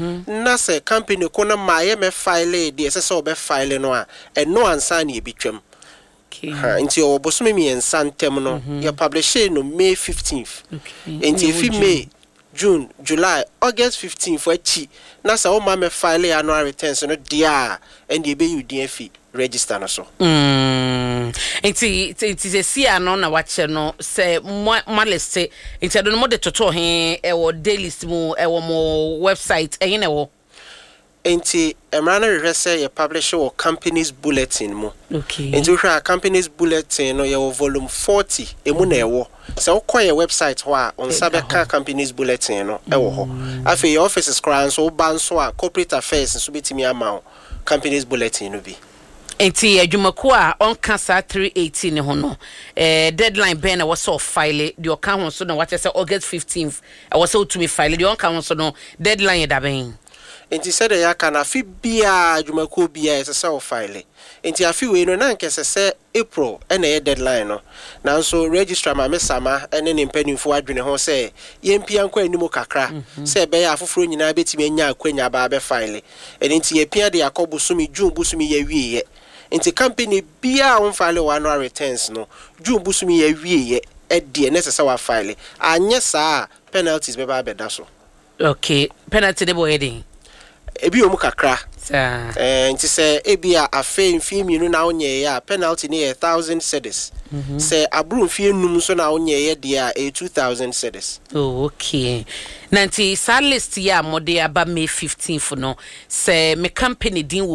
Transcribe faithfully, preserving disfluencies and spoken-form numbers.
na se company ko na maye me file de se se obe file no a eno ansa na e bitwam ha nti o bosome mi ensa ntem no ya publish no May fifteenth nti if May June July August fifteenth for chi na se o ma me file annual returns no dia and e be you D F register no so mm enti enti se sia no na wache no se malese enti ado no mo de toto he e wo daily mu e wo mo website e yin e wo enti emrana rehwese ye publish wo companies bulletin mu okay enti hwa companies bulletin no ye wo volume forty emu na e wo se wo koye website ho a on sabe ka companies bulletin no e wo ho afi your offices crown so ban so a corporate affairs so betimi ama companies bulletin no bi enti adwumako a onka sa three eighteen ho no eh deadline ben na was of file the account ho so na what say August fifteenth I was so to me file the account ho so no deadline da ben enti said ya kana afi bia adwumako bia ese se o file enti afi we no na nkese se April ena ye deadline no na so registrar ma mesama ene ne mpanimfo adwene ho se yempia nkwa animu kakra se be ya afoforo nyina betimi anya akwanya ba be file enti ye pia de yakobusumi June busumi ye wiye enti company bia on file one annual returns no June busumi ye wiye e de necessary wa file anye sa penalties be ba beda so okay penalty de boy heading ebi omu kakra sa eh nti se ebi a afa mfie mienu na onye ya penalty ni one thousand cedis se abru mfie num so na onye ye de a two thousand cedis oh okay nanti sa list ya mode aba May fifteenth no se me company din